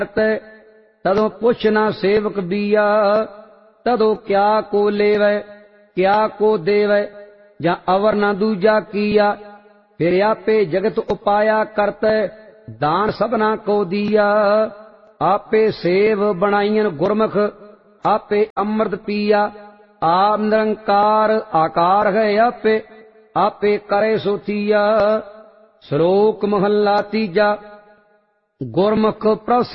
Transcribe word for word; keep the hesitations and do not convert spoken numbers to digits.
तदो पुछ ना सेवक बिया, तदो क्या को लेवै क्या को देवै, जा अवर ना दूजा किया। फिर आपे जगत उपाया करतै, दान सबना को दिया। आपे सेव बनाईयन गुरमुख, आपे अमृत पिया। आप निरंकार आकार है आपे, आपे करे सो थिया। श्लोक महला तीजा। गुरमुख प्रभ